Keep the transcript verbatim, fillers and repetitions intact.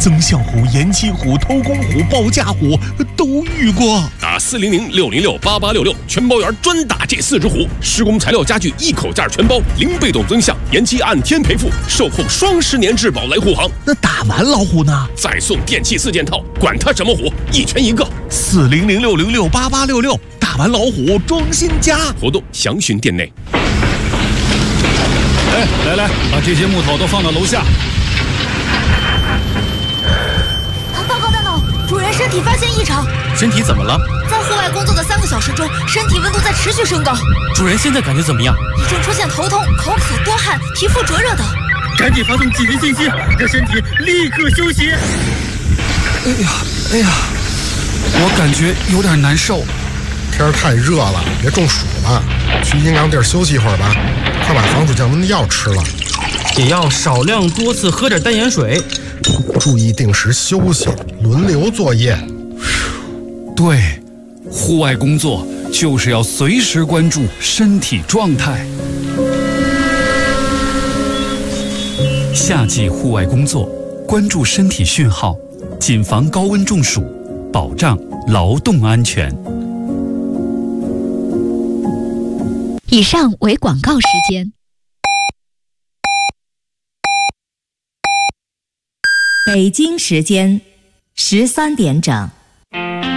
增象虎、延期虎、偷工虎、报价虎都遇过。 打四零零六零六八八六六，全包员专打这四只虎。施工材料家具一口价全包，零被动增项，延期按天赔付，售后双十年质保来护航。 那打完老虎呢？ 再送电器四件套，管它什么虎，一拳一个。 四零零六零六八八六六，打完老虎装新家。 活动详询店内。 哎，来来，把这些木头都放到楼下。 报告大脑，主人身体发现异常。 身体怎么了？ 在户外工作的三个小时中，身体温度在持续升高。 主人现在感觉怎么样？ 已经出现头痛、口渴、多汗、皮肤灼热等。 赶紧发送紧急信息，让身体立刻休息。 哎呀，哎呀，我感觉有点难受。 天太热了，别中暑了，去阴凉地儿休息一会儿吧。快把防暑降温的药吃了， 也要少量多次喝点淡盐水， 注意定时休息，轮流作业。 对，户外工作就是要随时关注身体状态。夏季户外工作，关注身体讯号，谨防高温中暑，保障劳动安全。 以上为广告时间。 北京时间十三点整。